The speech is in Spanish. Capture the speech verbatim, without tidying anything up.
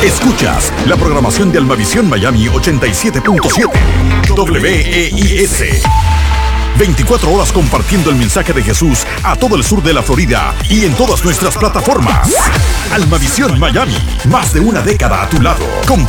Escuchas la programación de Almavisión Miami ochenta y siete punto siete W E I S. veinticuatro horas compartiendo el mensaje de Jesús a todo el sur de la Florida y en todas nuestras plataformas. Almavisión Miami, más de una década a tu lado, con